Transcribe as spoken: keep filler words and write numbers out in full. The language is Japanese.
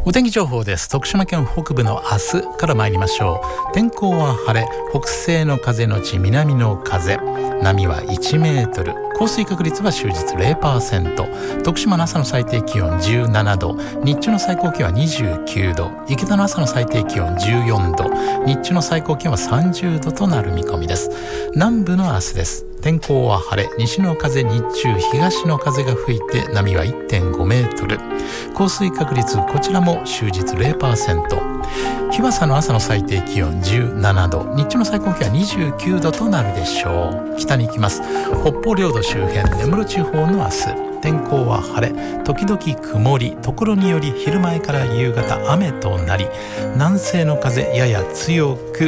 お天気情報です。徳島県北部の明日から参りましょう。天候は晴れ、北西の風のち南の風、波はいちメートル、降水確率は終日 ゼロパーセント。 徳島の朝の最低気温じゅうななど、日中の最高気温はにじゅうきゅうど、池田の朝の最低気温じゅうよんど、日中の最高気温はさんじゅうどとなる見込みです。南部の明日です。天候は晴れ、西の風、日中東の風が吹いて波は いってんごメートル、降水確率こちらも終日 ゼロパーセント。 日和佐の朝の最低気温じゅうななど、日中の最高気温はにじゅうきゅうどとなるでしょう。北に行きます。北方領土周辺、根室地方の明日、天候は晴れ、時々曇り、ところにより昼前から夕方雨となり、南西の風やや強く